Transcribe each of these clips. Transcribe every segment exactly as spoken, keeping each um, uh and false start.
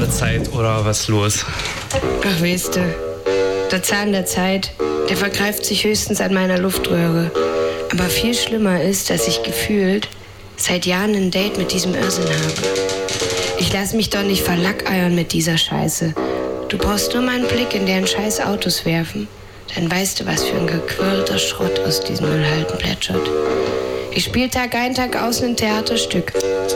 der Zeit oder was los? Ach, weißt du, der Zahn der Zeit, der vergreift sich höchstens an meiner Luftröhre. Aber viel schlimmer ist, dass ich gefühlt seit Jahren ein Date mit diesem Irrsinn habe. Ich lass mich doch nicht verlackeiern mit dieser Scheiße. Du brauchst nur mal einen Blick in deren scheiß Autos werfen. Dann weißt du, was für ein gequirlter Schrott aus diesen Müllhalden plätschert. Ich spiel Tag ein, Tag aus ein Theaterstück.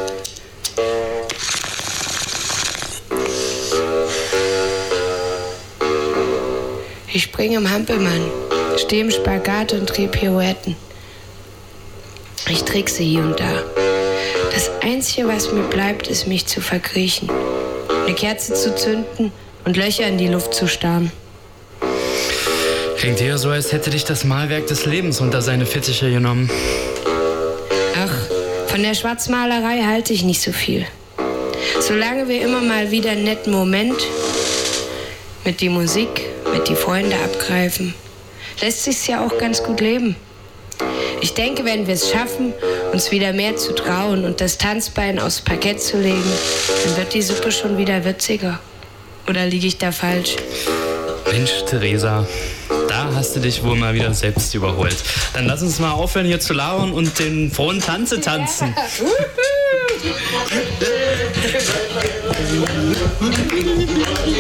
Ich springe im Hampelmann, stehe im Spagat und drehe Pirouetten. Ich trickse hier und da. Das Einzige, was mir bleibt, ist, mich zu verkriechen. Eine Kerze zu zünden und Löcher in die Luft zu starren. Klingt eher so, als hätte dich das Malwerk des Lebens unter seine Fittiche genommen. Ach, von der Schwarzmalerei halte ich nicht so viel. Solange wir immer mal wieder einen netten Moment mit die Musik, mit die Freunde abgreifen, lässt sich's ja auch ganz gut leben. Ich denke, wenn wir es schaffen, uns wieder mehr zu trauen und das Tanzbein aufs Parkett zu legen, dann wird die Suppe schon wieder würziger. Oder liege ich da falsch? Mensch, Theresa, da hast du dich wohl mal wieder selbst überholt. Dann lass uns mal aufhören, hier zu lauern und den frohen Tanze tanzen. Ja.